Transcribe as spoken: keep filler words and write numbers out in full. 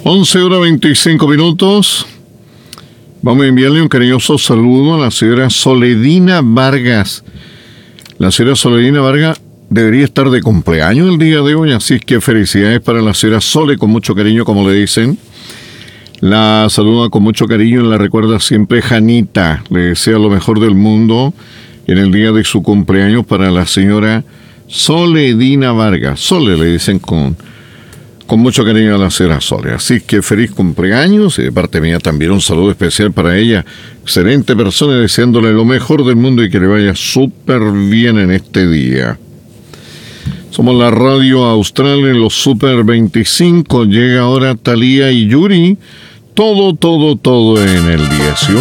once horas veinticinco minutos. Vamos a enviarle un cariñoso saludo a la señora Soledina Vargas. La señora Soledina Vargas debería estar de cumpleaños el día de hoy, así que felicidades para la señora Sole, con mucho cariño, como le dicen. La saluda con mucho cariño y la recuerda siempre Janita. Le desea lo mejor del mundo en el día de su cumpleaños para la señora Soledina Vargas. Sole le dicen con... Con mucho cariño a la señora Sole. Así que feliz cumpleaños y de parte mía también un saludo especial para ella. Excelente persona, deseándole lo mejor del mundo y que le vaya súper bien en este día. Somos la radio austral en los Super veinticinco. Llega ahora Thalía y Yuri. Todo, todo, todo en el dieciocho.